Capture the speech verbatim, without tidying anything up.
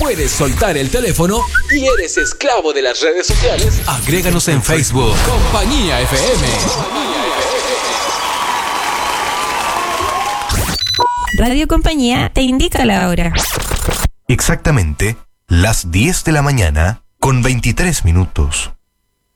puedes soltar el teléfono y eres esclavo de las redes sociales, agréganos en Facebook. Compañía F M. Radio Compañía te indica la hora. Exactamente las diez de la mañana con veintitrés minutos.